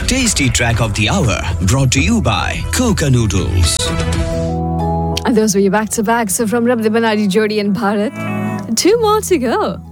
Tasty track of the hour brought to you by Coca Noodles. And those were your back-to-back. So from Rab de Banadi Jodi and Bharat, 2 more to go.